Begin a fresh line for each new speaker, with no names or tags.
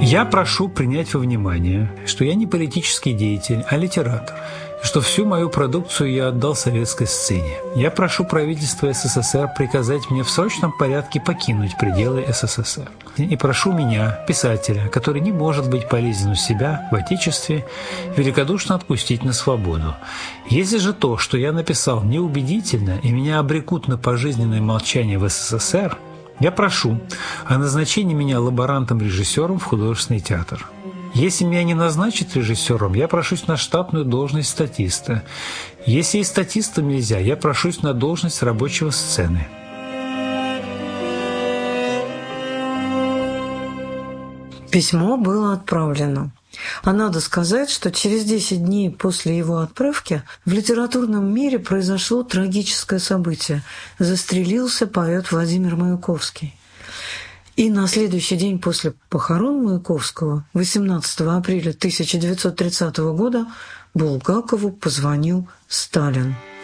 Я прошу принять во внимание, что я не политический деятель, а литератор, и что всю мою продукцию я отдал советской сцене. Я прошу правительство СССР приказать мне в срочном порядке покинуть пределы СССР. И прошу меня, писателя, который не может быть полезен у себя в Отечестве, великодушно отпустить на свободу. Если же то, что я написал, неубедительно и меня обрекут на пожизненное молчание в СССР, я прошу о назначении меня лаборантом-режиссером в художественный театр. Если меня не назначат режиссером, я прошусь на штатную должность статиста. Если и статистом нельзя, я прошусь на должность рабочего сцены.
Письмо было отправлено. А надо сказать, что через 10 дней после его отправки в литературном мире произошло трагическое событие. Застрелился поэт Владимир Маяковский. И на следующий день после похорон Маяковского, 18 апреля 1930 года, Булгакову позвонил Сталин.